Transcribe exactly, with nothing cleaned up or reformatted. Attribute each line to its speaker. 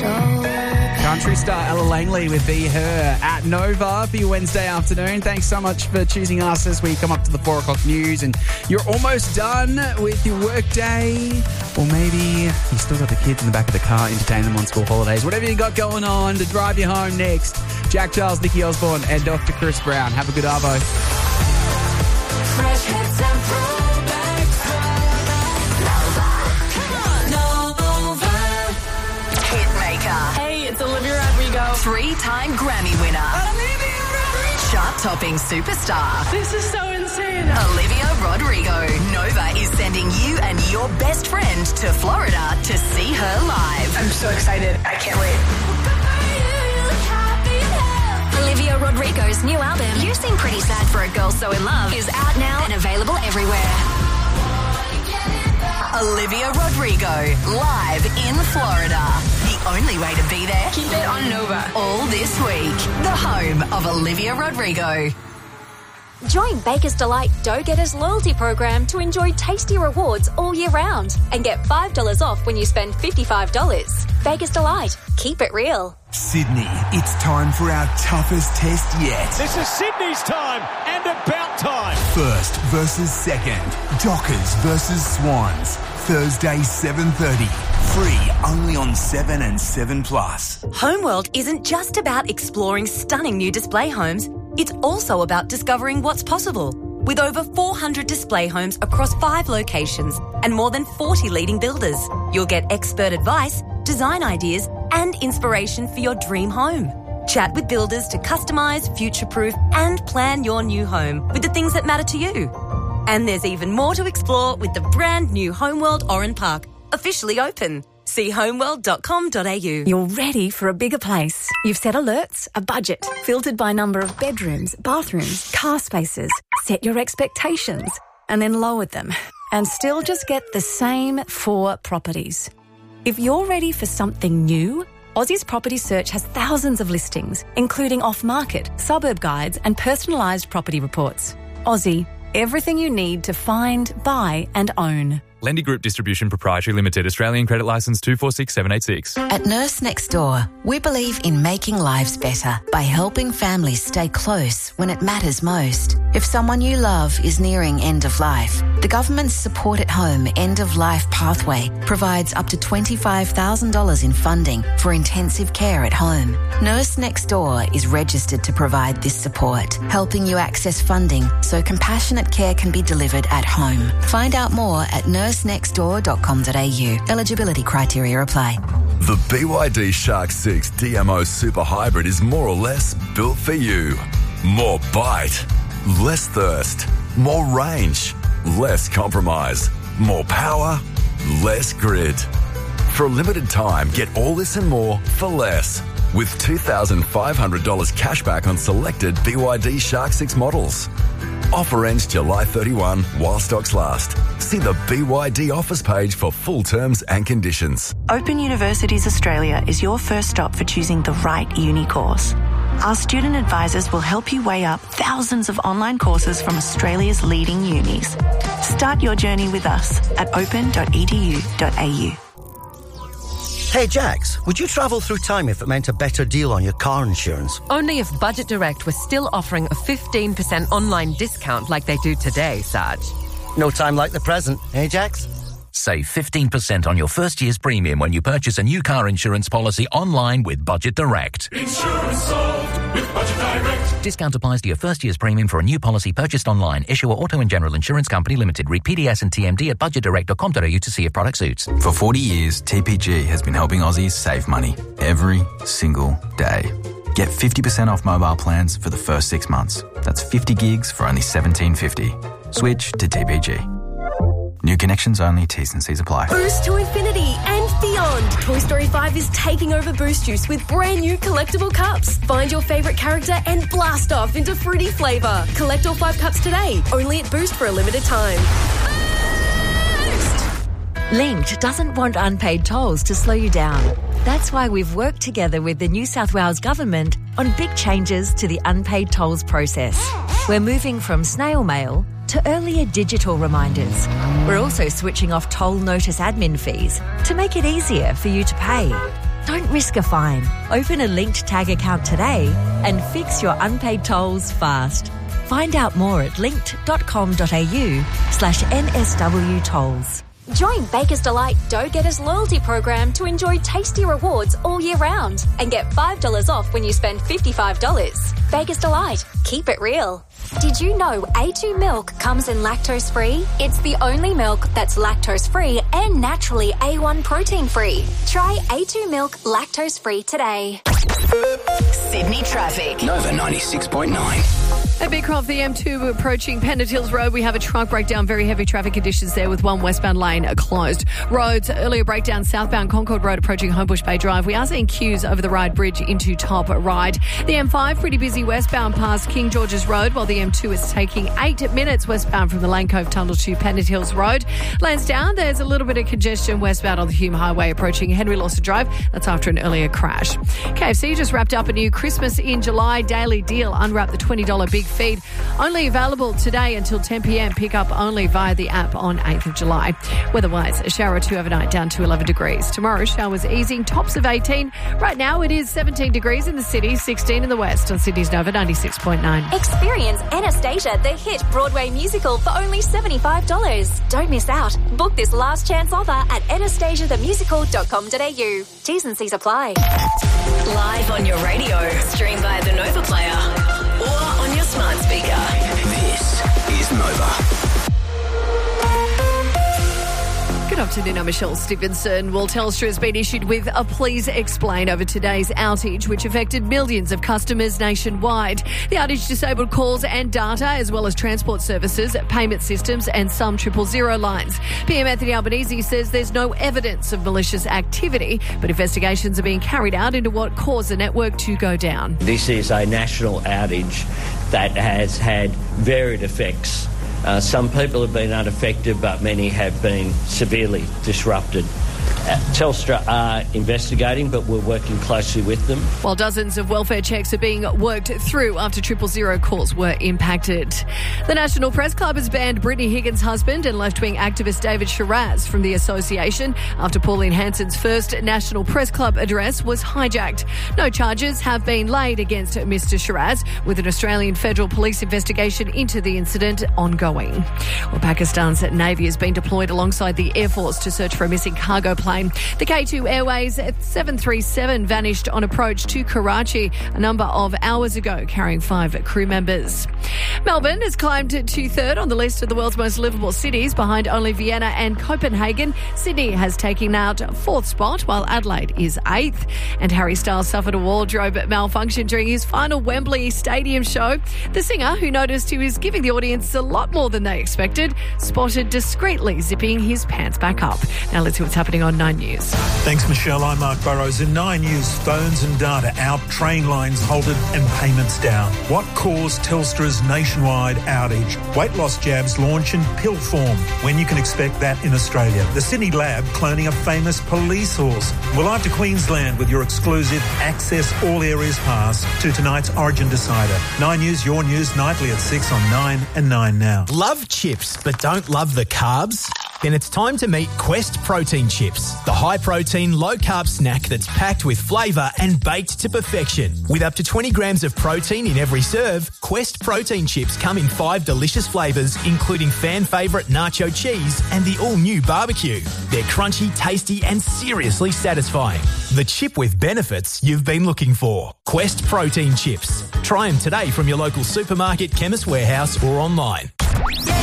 Speaker 1: Country star Ella Langley with Be Her at Nova for your Wednesday afternoon. Thanks so much for choosing us as we come up to the four o'clock news and you're almost done with your work day, or maybe you still got the kids in the back of the car, entertain them on school holidays. Whatever you got going on to drive you home next. Jack Charles, Nikki Osborne and Doctor Chris Brown. Have a good arvo.
Speaker 2: Fresh hits and throwbacks. Nova.
Speaker 3: Hitmaker.
Speaker 4: Hey, it's Olivia Rodrigo.
Speaker 3: Three-time Grammy winner. Chart-topping superstar.
Speaker 4: This is so insane.
Speaker 3: Olivia Rodrigo. Nova is sending you and your best friend to Florida to see her live.
Speaker 4: I'm so excited. I can't wait.
Speaker 5: Olivia Rodrigo's new album, You Seem Pretty Sad for a Girl So In Love, is out now and available everywhere.
Speaker 3: Olivia Rodrigo, live in Florida. The only way to be there.
Speaker 4: Keep it on Nova.
Speaker 3: All this week. The home of Olivia Rodrigo.
Speaker 5: Join Baker's Delight Dough Getters loyalty program to enjoy tasty rewards all year round and get five dollars off when you spend fifty-five dollars. Baker's Delight. Keep it real.
Speaker 6: Sydney, it's time for our toughest test yet.
Speaker 7: This is Sydney's time, and about time.
Speaker 6: First versus second. Dockers versus Swans. Thursday, seven thirty. Free only on seven and seven plus.
Speaker 8: Homeworld isn't just about exploring stunning new display homes. It's also about discovering what's possible. With over four hundred display homes across five locations and more than forty leading builders, you'll get expert advice, design ideas, and inspiration for your dream home. Chat with builders to customise, future-proof, and plan your new home with the things that matter to you. And there's even more to explore with the brand new Homeworld Oran Park, officially open. See homeworld dot com dot a u.
Speaker 9: You're ready for a bigger place. You've set alerts, a budget, filtered by number of bedrooms, bathrooms, car spaces. Set your expectations and then lowered them and still just get the same four properties. If you're ready for something new, Aussie's Property Search has thousands of listings, including off-market, suburb guides and personalised property reports. Aussie, everything you need to find, buy and own.
Speaker 10: Lendy Group Distribution Proprietary Limited, Australian Credit Licence two four six seven eight six.
Speaker 11: At Nurse Next Door, we believe in making lives better by helping families stay close when it matters most. If someone you love is nearing end of life, the government's Support at Home End of Life Pathway provides up to twenty-five thousand dollars in funding for intensive care at home. Nurse Next Door is registered to provide this support, helping you access funding so compassionate care can be delivered at home. Find out more at nurse next door dot com dot a u. Eligibility criteria apply.
Speaker 12: The B Y D Shark six D M O Super Hybrid is more or less built for you. More bite, less thirst, more range, less compromise, more power, less grid. For a limited time, get all this and more for less. With two thousand five hundred dollars cash back on selected B Y D Shark six models. Offer ends July thirty-first while stocks last. See the B Y D offers page for full terms and conditions.
Speaker 13: Open Universities Australia is your first stop for choosing the right uni course. Our student advisors will help you weigh up thousands of online courses from Australia's leading unis. Start your journey with us at open dot e d u dot a u.
Speaker 14: Hey Jax, would you travel through time if it meant a better deal on your car insurance?
Speaker 15: Only if Budget Direct was still offering a fifteen percent online discount like they do today, Sarge.
Speaker 14: No time like the present, eh Jax?
Speaker 16: Save fifteen percent on your first year's premium when you purchase a new car insurance policy online with Budget Direct.
Speaker 2: Insurance solved with Budget Direct.
Speaker 16: Discount applies to your first year's premium for a new policy purchased online. Issuer Auto and General Insurance Company Limited. Read P D S and T M D at budget direct dot com dot a u to see if product suits.
Speaker 17: For forty years, T P G has been helping Aussies save money every single day. Get fifty percent off mobile plans for the first six months. That's fifty gigs for only seventeen fifty. Switch to T P G. New connections only, T's and C's apply.
Speaker 4: Boost to infinity and beyond. Toy Story five is taking over Boost Juice with brand new collectible cups. Find your favourite character and blast off into fruity flavour. Collect all five cups today, only at Boost for a limited time.
Speaker 18: Boost! Linked doesn't want unpaid tolls to slow you down. That's why we've worked together with the New South Wales Government on big changes to the unpaid tolls process. We're moving from snail mail to earlier digital reminders. We're also switching off toll notice admin fees to make it easier for you to pay. Don't risk a fine. Open a linked tag account today and fix your unpaid tolls fast. Find out more at linked.com.au slash NSW tolls.
Speaker 5: Join Baker's Delight Dough Getters loyalty program to enjoy tasty rewards all year round and get five dollars off when you spend fifty-five dollars. Baker's Delight. Keep it real. Did you know A two milk comes in lactose-free? It's the only milk that's lactose-free and naturally A one protein-free. Try A two milk lactose-free today.
Speaker 3: Sydney traffic.
Speaker 19: Nova ninety-six point nine.
Speaker 20: At Beecroft, the M two approaching Pennant Hills Road, we have a truck breakdown. Very heavy traffic conditions there with one westbound lane closed. Roads, earlier breakdown southbound Concord Road approaching Homebush Bay Drive. We are seeing queues over the Ryde Bridge into Top Ryde. The M five pretty busy westbound past King George's Road, while the M two is taking eight minutes westbound from the Lane Cove Tunnel to Pennant Hills Road. Lansdowne, there's a little bit of congestion westbound on the Hume Highway approaching Henry Lawson Drive. That's after an earlier crash. K F C just wrapped up a new Christmas in July daily deal. Unwrap the twenty dollars big feed. Only available today until ten p.m. Pick up only via the app on eighth of July. Weather-wise, a shower or two overnight down to eleven degrees. Tomorrow, showers easing, tops of eighteen. Right now, it is seventeen degrees in the city, sixteen in the west on Sydney's Nova ninety-six point nine.
Speaker 5: Experience Anastasia, the hit Broadway musical, for only seventy-five dollars. Don't miss out. Book this last chance offer at anastasia the musical dot com dot a u. T's and C's apply.
Speaker 3: Live on your radio, stream via the Nova Player, or on your smart speaker.
Speaker 19: This is Nova.
Speaker 20: Good afternoon, I'm Michelle Stevenson. Well, Telstra has been issued with a please explain over today's outage, which affected millions of customers nationwide. The outage disabled calls and data, as well as transport services, payment systems and some triple zero lines. P M Anthony Albanese says there's no evidence of malicious activity, but investigations are being carried out into what caused the network to go down.
Speaker 21: This is a national outage that has had varied effects. Uh, some people have been unaffected, but many have been severely disrupted. Uh, Telstra are investigating, but we're working closely with them.
Speaker 20: While dozens of welfare checks are being worked through after triple zero calls were impacted. The National Press Club has banned Brittany Higgins' husband and left-wing activist David Shiraz from the association after Pauline Hanson's first National Press Club address was hijacked. No charges have been laid against Mister Shiraz, with an Australian Federal Police investigation into the incident ongoing. Well, Pakistan's Navy has been deployed alongside the Air Force to search for a missing cargo plane. The K two Airways seven thirty-seven vanished on approach to Karachi a number of hours ago, carrying five crew members. Melbourne has climbed to third on the list of the world's most livable cities, behind only Vienna and Copenhagen. Sydney has taken out fourth spot, while Adelaide is eighth. And Harry Styles suffered a wardrobe malfunction during his final Wembley Stadium show. The singer, who noticed he was giving the audience a lot more than they expected, spotted discreetly zipping his pants back up. Now let's see what's happening on Nine News.
Speaker 22: Thanks, Michelle. I'm Mark Burrows. In Nine News, phones and data out, train lines halted and payments down. What caused Telstra's nationwide outage? Weight loss jabs launch in pill form. When you can expect that in Australia? The Sydney lab cloning a famous police horse. We're live to Queensland with your exclusive Access All Areas pass to tonight's Origin Decider. Nine News, your news nightly at six on Nine and Nine Now.
Speaker 23: Love chips but don't love the carbs? Then it's time to meet Quest Protein Chips, the high-protein, low-carb snack that's packed with flavour and baked to perfection. With up to twenty grams of protein in every serve, Quest Protein Chips come in five delicious flavours, including fan favourite nacho cheese and the all-new barbecue. They're crunchy, tasty and seriously satisfying. The chip with benefits you've been looking for. Quest Protein Chips. Try them today from your local supermarket, chemist warehouse or online.